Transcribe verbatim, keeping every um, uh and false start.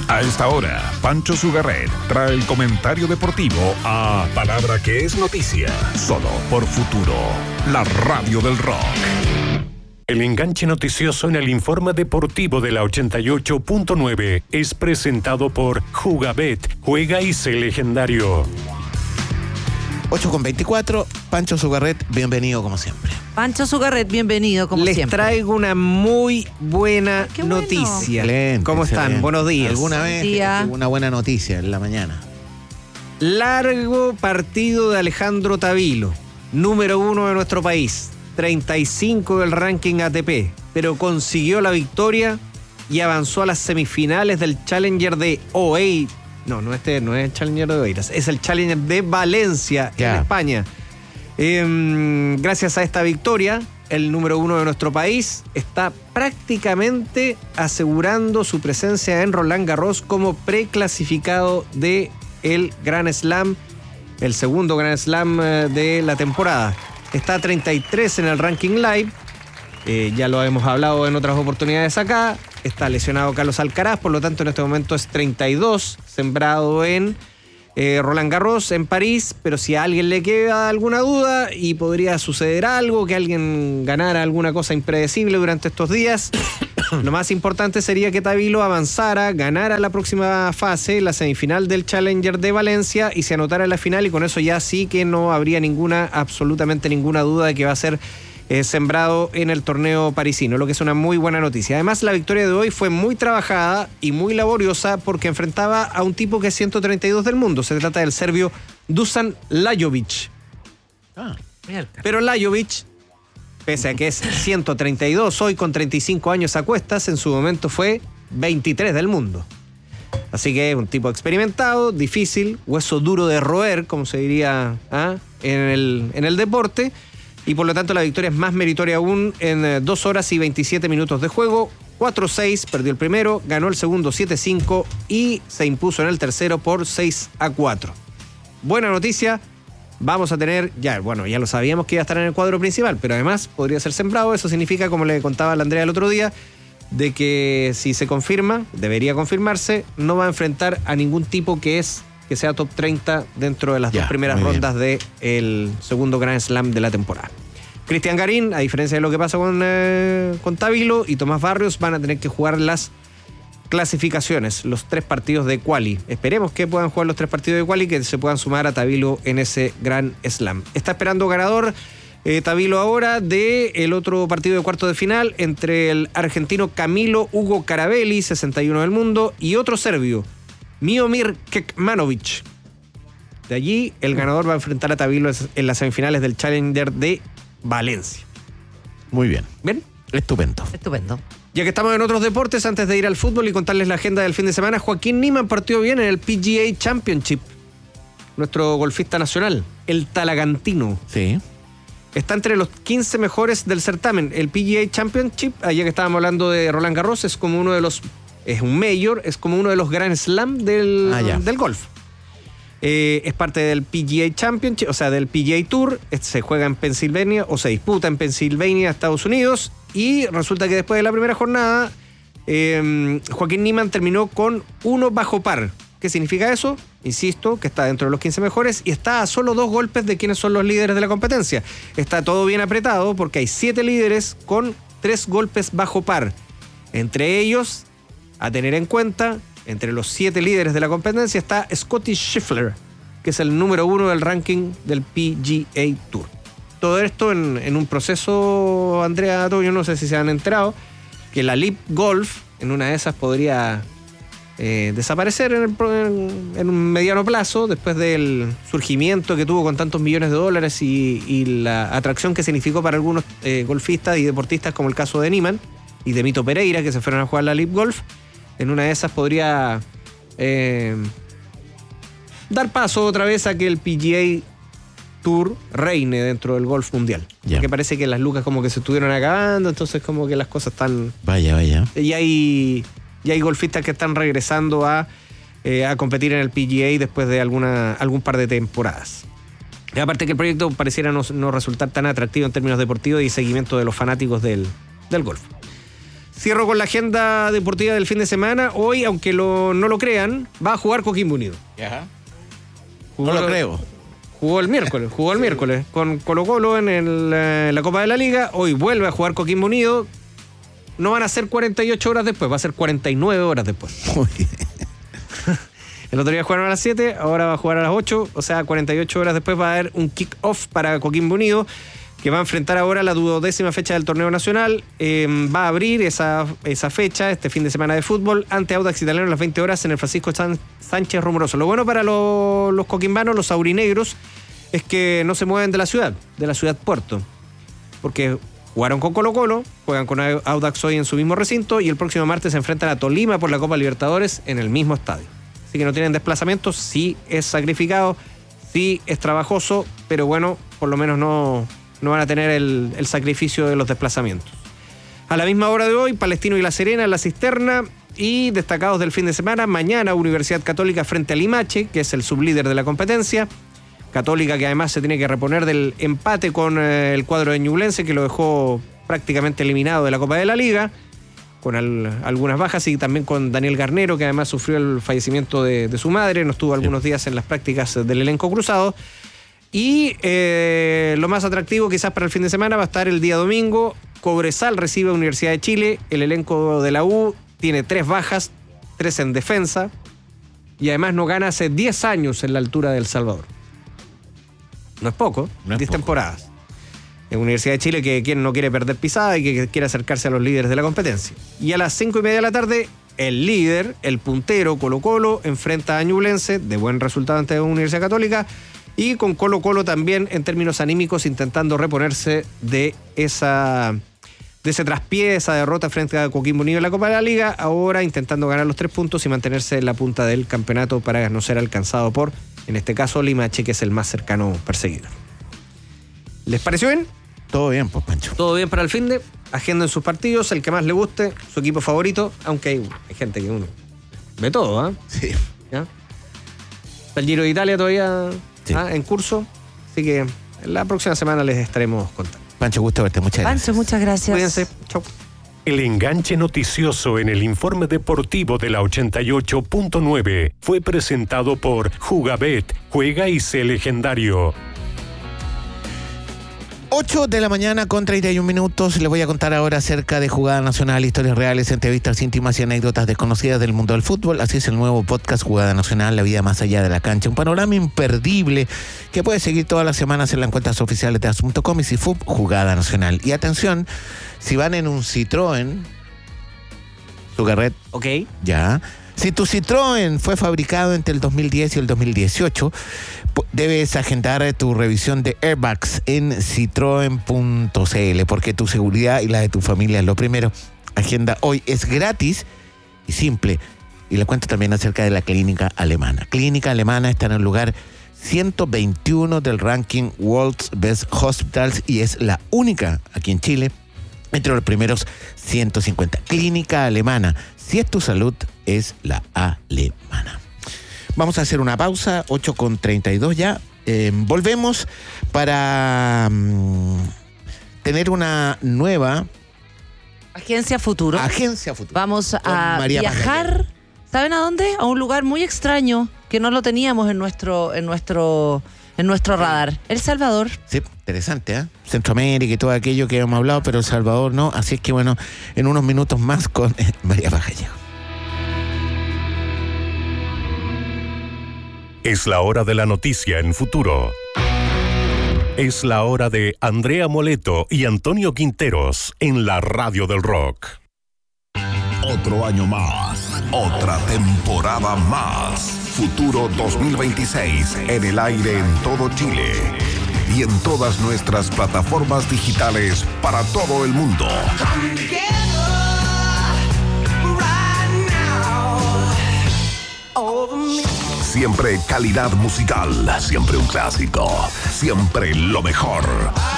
A esta hora, Pancho Sugarret trae el comentario deportivo a Palabra que es noticia, solo por Futuro, la radio del rock. El enganche noticioso en el informe deportivo de la ochenta y ocho punto nueve es presentado por Jugabet, juega y sé legendario. ocho con veinticuatro, Pancho Sugarret, bienvenido como siempre. Pancho Sugarret, bienvenido como Les siempre. Les traigo una muy buena Qué bueno. noticia. Excelente, ¿Cómo están? excelente. Buenos días. ¿Alguna vez Día. una buena noticia en la mañana? Largo partido de Alejandro Tavilo, número uno de nuestro país, treinta y cinco del ranking A T P, pero consiguió la victoria y avanzó a las semifinales del Challenger de Oeiras. No, no, este no es el Challenger de Oeiras, es el Challenger de Valencia, Ya. en España. Eh, gracias a esta victoria, el número uno de nuestro país está prácticamente asegurando su presencia en Roland Garros como preclasificado de el Grand Slam, el segundo Grand Slam eh, de la temporada. Está a treinta y tres en el ranking live, eh, ya lo hemos hablado en otras oportunidades acá. Está lesionado Carlos Alcaraz, por lo tanto en este momento es treinta y dos, sembrado en eh, Roland Garros en París, pero si a alguien le queda alguna duda y podría suceder algo, que alguien ganara alguna cosa impredecible durante estos días, lo más importante sería que Tavilo avanzara, ganara la próxima fase, la semifinal del Challenger de Valencia, y se anotara en la final, y con eso ya sí que no habría ninguna, absolutamente ninguna duda de que va a ser Eh, sembrado en el torneo parisino, lo que es una muy buena noticia. Además, la victoria de hoy fue muy trabajada y muy laboriosa porque enfrentaba a un tipo que es ciento treinta y dos del mundo. Se trata del serbio Dusan Lajovic. Ah, Pero Lajovic, pese a que es ciento treinta y dos hoy con treinta y cinco años a cuestas, en su momento fue veintitrés del mundo. Así que es un tipo experimentado, difícil, hueso duro de roer, como se diría ¿ah? en, el, en el deporte. Y por lo tanto la victoria es más meritoria aún en dos horas y veintisiete minutos de juego. cuatro seis, perdió el primero, ganó el segundo siete cinco y se impuso en el tercero por seis a cuatro. Buena noticia, vamos a tener, ya bueno, ya lo sabíamos que iba a estar en el cuadro principal, pero además podría ser sembrado. Eso significa, como le contaba a la Andrea el otro día, de que si se confirma, debería confirmarse, no va a enfrentar a ningún tipo que es que sea top treinta dentro de las Ya, dos primeras rondas del segundo Grand Slam de la temporada. Cristian Garín, a diferencia de lo que pasa con, eh, con Tavilo y Tomás Barrios, van a tener que jugar las clasificaciones, los tres partidos de quali. Esperemos que puedan jugar los tres partidos de quali y que se puedan sumar a Tavilo en ese Grand Slam. Está esperando ganador eh, Tavilo ahora del otro partido de cuarto de final entre el argentino Camilo Hugo Carabelli, sesenta y uno del mundo, y otro serbio, Miomir Kekmanovic. De allí, el ganador va a enfrentar a Tavilo en las semifinales del Challenger de Valencia. muy bien. ¿Bien? Estupendo. Estupendo. Ya que estamos en otros deportes, antes de ir al fútbol y contarles la agenda del fin de semana, Joaquín Niemann partió bien en el P G A Championship. Nuestro golfista nacional, el talagantino. Sí. Está entre los quince mejores del certamen. El P G A Championship, allá que estábamos hablando de Roland Garros, es como uno de los... Es un mayor, es como uno de los Grand Slam del, Ah, ya. del golf. Eh, es parte del P G A Championship, o sea, del P G A Tour. Este se juega en Pensilvania, o se disputa en Pensilvania, Estados Unidos. Y resulta que después de la primera jornada, eh, Joaquín Niemann terminó con uno bajo par. ¿Qué significa eso? Insisto, que está dentro de los quince mejores y está a solo dos golpes de quienes son los líderes de la competencia. Está todo bien apretado porque hay siete líderes con tres golpes bajo par. Entre ellos, a tener en cuenta, entre los siete líderes de la competencia está Scottie Scheffler, que es el número uno del ranking del P G A Tour. Todo esto en, en un proceso, Andrea Toño, no sé si se han enterado, que la L I V Golf, en una de esas podría eh, desaparecer en, el, en, en un mediano plazo, después del surgimiento que tuvo con tantos millones de dólares y, y la atracción que significó para algunos eh, golfistas y deportistas, como el caso de Niemann y de Mito Pereira, que se fueron a jugar la L I V Golf. En una de esas podría eh, dar paso otra vez a que el P G A Tour reine dentro del golf mundial. Ya. Porque parece que las lucas como que se estuvieron acabando, entonces como que las cosas están... Vaya, vaya. Y hay, y hay golfistas que están regresando a, eh, a competir en el P G A después de alguna, algún par de temporadas. Y aparte que el proyecto pareciera no, no resultar tan atractivo en términos deportivos y seguimiento de los fanáticos del, del golf. Cierro con la agenda deportiva del fin de semana. Hoy, aunque lo, no lo crean, va a jugar Coquimbo Unido. Ajá. Jugó, No lo creo. Jugó el miércoles, jugó el miércoles con Colo Colo en, el, en la Copa de la Liga. Hoy vuelve a jugar Coquimbo Unido. No van a ser cuarenta y ocho horas después, va a ser cuarenta y nueve horas después. Muy bien. El otro día jugaron a las siete, ahora va a jugar a las ocho, o sea, cuarenta y ocho horas después va a haber un kick-off para Coquimbo Unido, que va a enfrentar ahora la duodécima fecha del torneo nacional. Eh, va a abrir esa, esa fecha, este fin de semana de fútbol, ante Audax Italiano a las veinte horas en el Francisco San, Sánchez Rumoroso. Lo bueno para lo, los coquimbanos, los aurinegros, es que no se mueven de la ciudad, de la ciudad puerto, porque jugaron con Colo Colo, juegan con Audax hoy en su mismo recinto y el próximo martes se enfrentan a Tolima por la Copa Libertadores en el mismo estadio. Así que no tienen desplazamientos, sí es sacrificado, sí es trabajoso, pero bueno, por lo menos no, no van a tener el, el sacrificio de los desplazamientos. A la misma hora de hoy, Palestino y La Serena en la Cisterna. Y destacados del fin de semana, mañana Universidad Católica frente a Limache, que es el sublíder de la competencia. Católica que además se tiene que reponer del empate con eh, el cuadro de Ñublense, que lo dejó prácticamente eliminado de la Copa de la Liga, con al, algunas bajas, y también con Daniel Garnero, que además sufrió el fallecimiento de, de su madre, no estuvo algunos días en las prácticas del elenco cruzado. Y eh, lo más atractivo quizás para el fin de semana va a estar el día domingo. Cobresal recibe a Universidad de Chile, el elenco de la U tiene tres bajas, tres en defensa, y además no gana hace diez años en la altura de El Salvador. No es poco, No es diez poco. temporadas. En Universidad de Chile, que quien no quiere perder pisada y que quiere acercarse a los líderes de la competencia. Y a las cinco y media de la tarde, el líder, el puntero Colo Colo, enfrenta a Ñublense, de buen resultado ante Universidad Católica, y con Colo Colo también en términos anímicos intentando reponerse de esa de ese traspié, esa derrota frente a Coquimbo Unido en la Copa de la Liga, ahora intentando ganar los tres puntos y mantenerse en la punta del campeonato para no ser alcanzado por, en este caso, Limache, que es el más cercano perseguidor. ¿Les pareció bien? Todo bien, pues, Pancho. Todo bien para el finde. Agenden sus partidos, el que más le guste, su equipo favorito, aunque hay, hay gente que uno ve todo, ¿ah? ¿eh? Sí. ¿Ya? Está el Giro de Italia todavía Sí. ¿ah? en curso, así que la próxima semana les estaremos contando. Pancho, gusto verte. Muchas gracias. Pancho, muchas gracias. Cuídense. Chau. El enganche noticioso en el informe deportivo de la ochenta y ocho punto nueve fue presentado por Jugabet, juega y sé legendario. ocho de la mañana con treinta y un minutos. Les voy a contar ahora acerca de Jugada Nacional, historias reales, entrevistas íntimas y anécdotas desconocidas del mundo del fútbol. Así es el nuevo podcast Jugada Nacional, la vida más allá de la cancha. Un panorama imperdible que puedes seguir todas las semanas en las cuentas oficiales de A S punto com y Cifub Jugada Nacional. Y atención, si van en un Citroën, su carret, Ok. ya. Si tu Citroën fue fabricado entre el dos mil diez y el dos mil dieciocho, debes agendar tu revisión de airbags en citroen punto c l, porque tu seguridad y la de tu familia es lo primero. Agenda hoy, es gratis y simple. Y le cuento también acerca de la Clínica Alemana. Clínica Alemana está en el lugar ciento veintiuno del ranking World's Best Hospitals y es la única aquí en Chile entre los primeros ciento cincuenta. Clínica Alemana. Si es tu salud, es la alemana. Vamos a hacer una pausa, ocho con treinta y dos ya. Eh, volvemos para um, tener una nueva Agencia Futuro. agencia futura. Vamos Con a María viajar, Magallanes. ¿saben a dónde? A un lugar muy extraño que no lo teníamos en nuestro, en nuestro, en nuestro radar. El Salvador. Sí, interesante, ¿eh? Centroamérica y todo aquello que hemos hablado, pero El Salvador no. Así es que bueno, en unos minutos más con eh, María Magallanes. Es la hora de la noticia en Futuro. Es la hora de Andrea Moleto y Antonio Quinteros en la Radio del Rock. Otro año más, otra temporada más. Futuro dos mil veintiséis en el aire en todo Chile y en todas nuestras plataformas digitales para todo el mundo. Siempre calidad musical, siempre un clásico, siempre lo mejor.